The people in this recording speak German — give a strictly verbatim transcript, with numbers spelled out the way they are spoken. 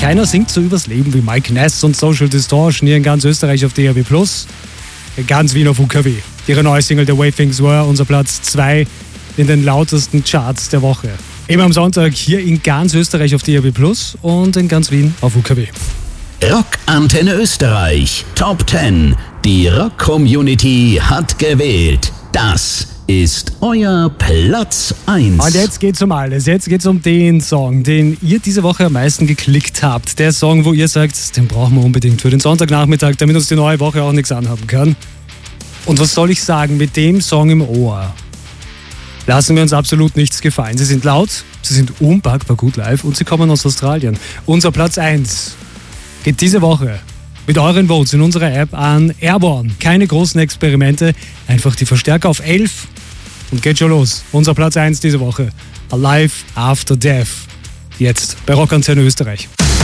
Keiner singt so übers Leben wie Mike Ness und Social Distortion hier in ganz Österreich auf D A B plus, in ganz Wien auf U K W. Ihre neue Single The Way Things Were, unser Platz zwei in den lautesten Charts der Woche. Immer am Sonntag hier in ganz Österreich auf D A B plus und in ganz Wien auf U K W. Rockantenne Österreich Top zehn. Die Rock-Community hat gewählt. Das ist euer Platz eins. Und jetzt geht's um alles. Jetzt geht's um den Song, den ihr diese Woche am meisten geklickt habt. Der Song, wo ihr sagt, den brauchen wir unbedingt für den Sonntagnachmittag, damit uns die neue Woche auch nichts anhaben kann. Und was soll ich sagen, mit dem Song im Ohr lassen wir uns absolut nichts gefallen. Sie sind laut, sie sind unpackbar gut live und sie kommen aus Australien. Unser Platz eins geht diese Woche mit euren Votes in unserer App an Airborne. Keine großen Experimente, einfach die Verstärker auf elf und geht schon los. Unser Platz eins diese Woche, Alive After Death. Jetzt bei Rockantenne Österreich.